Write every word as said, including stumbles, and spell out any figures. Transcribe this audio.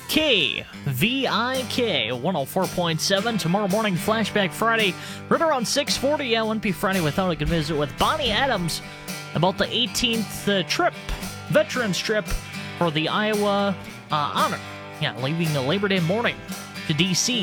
K V I K one oh four point seven. Tomorrow morning, Flashback Friday, right around six forty. Yeah, wouldn't be Friday without a good visit with Bonnie Adams about the eighteenth uh, trip, Veterans trip for the Iowa uh, Honor. Yeah, leaving the Labor Day morning to D C